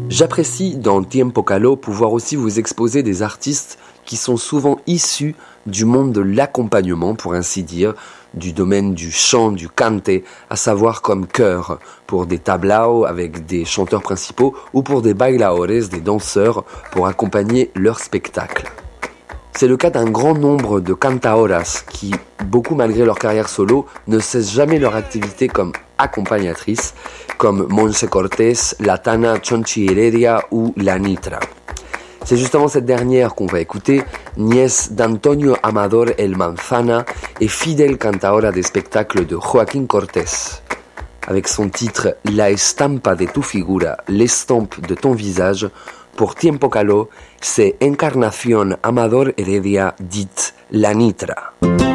J'apprécie dans Tiempo Caló pouvoir aussi vous exposer des artistes qui sont souvent issus du monde de l'accompagnement, pour ainsi dire, du domaine du chant, du cante, à savoir comme chœur, pour des tablaos avec des chanteurs principaux ou pour des bailaores, des danseurs, pour accompagner leur spectacle. C'est le cas d'un grand nombre de cantaoras qui, beaucoup malgré leur carrière solo, ne cessent jamais leur activité comme accompagnatrices, comme Monse Cortés, la Tana Chonchi Heredia ou la Nitra. C'est justement cette dernière qu'on va écouter, nièce d'Antonio Amador El Manzana et fidèle cantaora des spectacles de Joaquín Cortés. Avec son titre La estampa de tu figura, l'estampe de ton visage, pour Tiempo Caló, c'est Encarnación Amador Heredia dite la Nitra.